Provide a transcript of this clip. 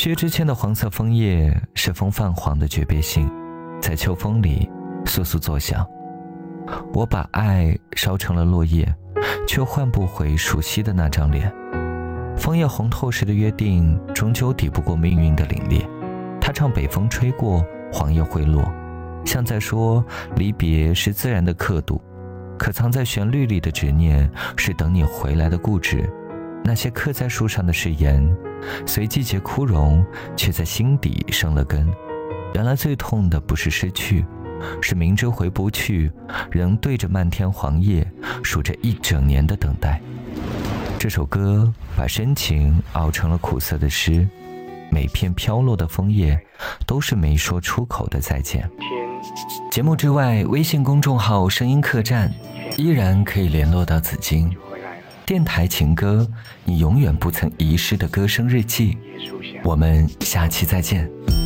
薛之谦的黄色枫叶是风泛黄的诀别信，在秋风里簌簌作响。我把爱烧成了落叶，却换不回熟悉的那张脸。枫叶红透时的约定，终究抵不过命运的凛冽。他唱北风吹过，黄叶会落，像在说离别是自然的刻度，可藏在旋律里的执念是等你回来的固执。那些刻在树上的誓言，随季节枯荣，却在心底生了根。原来最痛的不是失去，是明知回不去，仍对着漫天黄叶数着一整年的等待。这首歌把深情熬成了苦涩的诗，每片飘落的枫叶都是没说出口的再见。节目之外，微信公众号声音客栈依然可以联络到紫荆。电台情歌，你永远不曾遗失的歌声日记。我们下期再见。